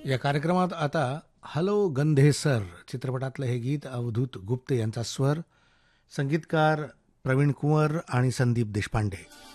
या कार्यक्रमात आता हॅलो गंधे सर चित्रपटातलं हे गीत अवधूत गुप्ते यांचा स्वर, संगीतकार प्रवीण कुंवर आणि संदीप देशपांडे.